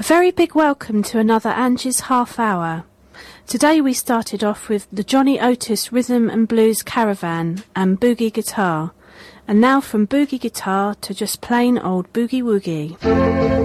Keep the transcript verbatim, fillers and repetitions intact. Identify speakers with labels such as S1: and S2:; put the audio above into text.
S1: Very big welcome to another Angie's Half Hour. Today we started off with the Johnny Otis Rhythm and Blues Caravan and Boogie Guitar. And now from Boogie Guitar to just plain old Boogie Woogie.